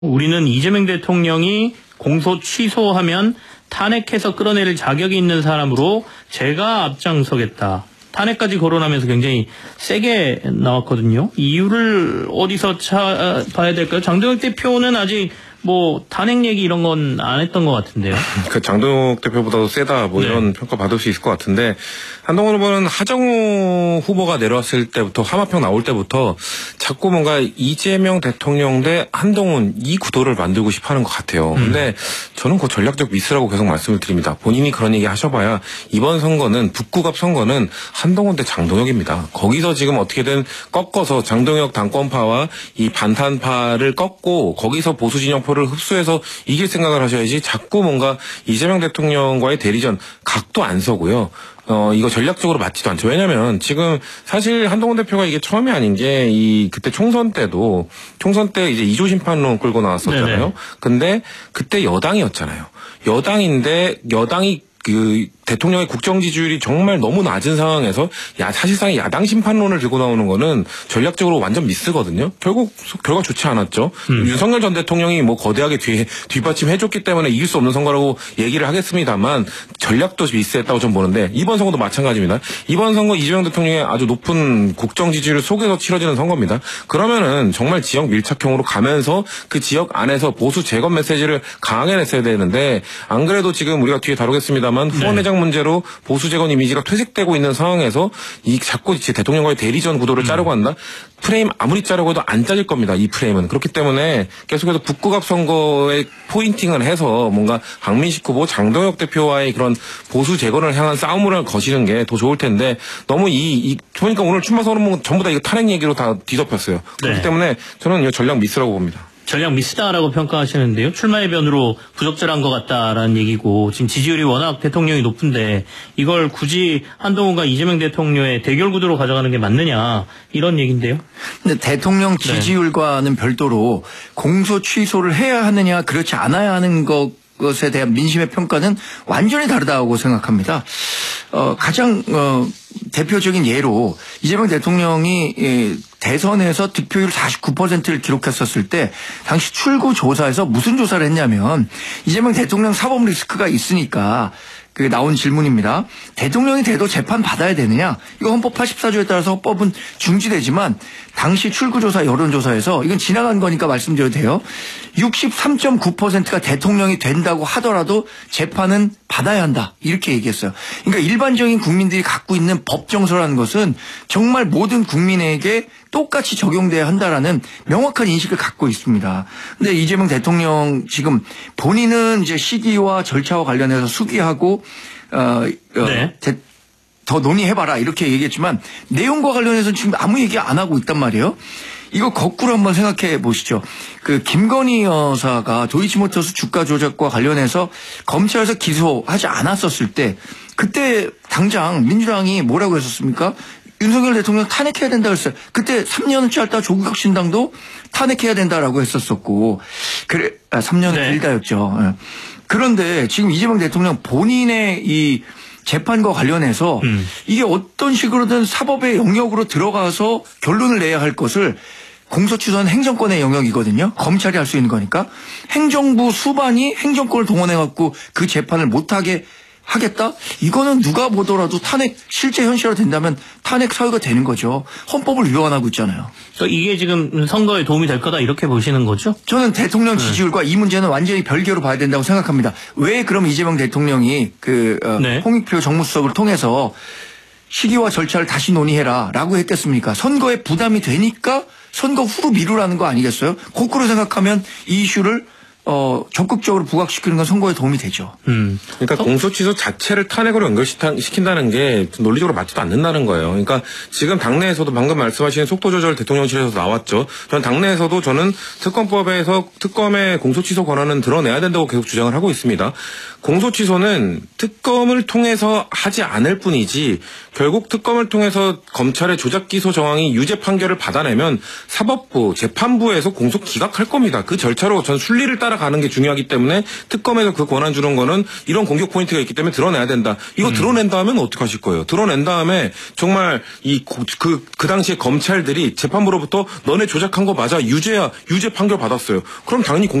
우리는 이재명 대통령이 공소 취소하면 탄핵해서 끌어내릴 자격이 있는 사람으로 제가 앞장서겠다. 탄핵까지 거론하면서 굉장히 세게 나왔거든요. 이유를 어디서 봐야 될까요? 장동혁 대표는 아직 뭐 탄핵 얘기 이런 건 안 했던 것 같은데요. 그 장동혁 대표보다도 세다 뭐 이런 평가 받을 수 있을 것 같은데, 한동훈 후보는 하정우 후보가 내려왔을 때부터, 하마평 나올 때부터 자꾸 뭔가 이재명 대통령 대 한동훈 이 구도를 만들고 싶어 하는 것 같아요. 근데 저는 그 전략적 미스라고 계속 말씀을 드립니다. 본인이 그런 얘기 하셔봐야 이번 선거는, 북구갑 선거는 한동훈 대 장동혁입니다. 거기서 지금 어떻게든 꺾어서 장동혁 당권파와 이 반탄파를 꺾고 거기서 보수 진영표를 흡수해서 이길 생각을 하셔야지, 자꾸 뭔가 이재명 대통령과의 대리전 각도 안 서고요. 이거 전략적으로 맞지도 않죠. 왜냐면 지금 사실 한동훈 대표가 이게 처음이 아닌 게, 그때 총선 때 이제 이조 심판론 끌고 나왔었잖아요. 네네. 근데 그때 여당이었잖아요. 여당이 그 대통령의 국정 지지율이 정말 너무 낮은 상황에서 사실상 야당 심판론을 들고 나오는 거는 전략적으로 완전 미스거든요. 결국 결과 좋지 않았죠. 윤석열 전 대통령이 뭐 거대하게 뒷받침해줬기 때문에 이길 수 없는 선거라고 얘기를 하겠습니다만, 전략도 미스했다고 좀 보는데, 이번 선거도 마찬가지입니다. 이번 선거 이재명 대통령의 아주 높은 국정 지지율 속에서 치러지는 선거입니다. 그러면은 정말 지역 밀착형으로 가면서 그 지역 안에서 보수 재건 메시지를 강하게 냈어야 되는데, 안 그래도 지금 우리가 뒤에 다루겠습니다만 후원회장 문제로 보수 재건 이미지가 퇴색되고 있는 상황에서 자꾸 대통령과의 대리전 구도를 짜려고 한다. 프레임 아무리 짜려고 해도 안 짜질 겁니다. 이 프레임은. 그렇기 때문에 계속해서 북구갑 선거에 포인팅을 해서 뭔가 박민식 후보, 장동혁 대표와의 그런 보수 재건을 향한 싸움을 거시는 게 더 좋을 텐데, 너무 보니까 오늘 출마 선언문 전부 다 이거 탄핵 얘기로 다 뒤덮였어요. 그렇기 때문에 저는 이거 전략 미스라고 봅니다. 전략 미스다라고 평가하시는데요. 출마의 변으로 부적절한 것 같다라는 얘기고, 지금 지지율이 워낙 대통령이 높은데 이걸 굳이 한동훈과 이재명 대통령의 대결 구도로 가져가는 게 맞느냐, 이런 얘기인데요. 근데 대통령 지지율과는 별도로 공소 취소를 해야 하느냐 그렇지 않아야 하는 것에 대한 민심의 평가는 완전히 다르다고 생각합니다. 가장 대표적인 예로 이재명 대통령이 대선에서 득표율 49%를 기록했었을 때, 당시 출구 조사에서 무슨 조사를 했냐면, 이재명 대통령 사법 리스크가 있으니까 나온 질문입니다. 대통령이 돼도 재판 받아야 되느냐? 이거 헌법 84조에 따라서 헌법은 중지되지만, 당시 출구조사 여론조사에서, 이건 지나간 거니까 말씀드려도 돼요. 63.9%가 대통령이 된다고 하더라도 재판은 받아야 한다, 이렇게 얘기했어요. 그러니까 일반적인 국민들이 갖고 있는 법정서라는 것은 정말 모든 국민에게 똑같이 적용돼야 한다라는 명확한 인식을 갖고 있습니다. 근데 이재명 대통령 지금 본인은 이제 시기와 절차와 관련해서 수기하고 더 논의해봐라 이렇게 얘기했지만, 내용과 관련해서는 지금 아무 얘기 안 하고 있단 말이에요. 이거 거꾸로 한번 생각해 보시죠. 김건희 여사가 도이치모터스 주가 조작과 관련해서 검찰에서 기소하지 않았었을 때, 그때 당장 민주당이 뭐라고 했었습니까? 윤석열 대통령 탄핵해야 된다 그랬어요. 그때 3년을 짧다 조국혁신당도 탄핵해야 된다라고 했었었고, 3년은 길다였죠. 그런데 지금 이재명 대통령 본인의 이 재판과 관련해서 이게 어떤 식으로든 사법의 영역으로 들어가서 결론을 내야 할 것을, 공소 취소는 행정권의 영역이거든요. 검찰이 할 수 있는 거니까. 행정부 수반이 행정권을 동원해갖고 그 재판을 못하게 하겠다? 이거는 누가 보더라도 탄핵, 실제 현실화 된다면 탄핵 사유가 되는 거죠. 헌법을 위반하고 있잖아요. 이게 지금 선거에 도움이 될 거다, 이렇게 보시는 거죠? 저는 대통령 지지율과 이 문제는 완전히 별개로 봐야 된다고 생각합니다. 왜 그럼 이재명 대통령이 홍익표 정무수석을 통해서 시기와 절차를 다시 논의해라 라고 했겠습니까? 선거에 부담이 되니까 선거 후로 미루라는 거 아니겠어요? 거꾸로 생각하면 이 이슈를 적극적으로 부각시키는 건 선거에 도움이 되죠. 그러니까 공소 취소 자체를 탄핵으로 연결시킨다는 게 논리적으로 맞지도 않는다는 거예요. 그러니까 지금 당내에서도 방금 말씀하신 속도 조절 대통령실에서 나왔죠. 저는 당내에서도 특검법에서 특검의 공소 취소 권한은 드러내야 된다고 계속 주장을 하고 있습니다. 공소 취소는 특검을 통해서 하지 않을 뿐이지, 결국 특검을 통해서 검찰의 조작 기소 정황이 유죄 판결을 받아내면 사법부, 재판부에서 공소 기각할 겁니다. 그 절차로 전 순리를 따라가 찾아가는 게 중요하기 때문에 특검에서 그 권한 주는 거는 이런 공격 포인트가 있기 때문에 드러내야 된다. 이거 드러낸 다음엔 어떻게 하실 거예요? 드러낸 다음에 정말 그 당시에 검찰들이 재판부로부터 너네 조작한 거 맞아 유죄야 유죄 판결 받았어요. 그럼 당연히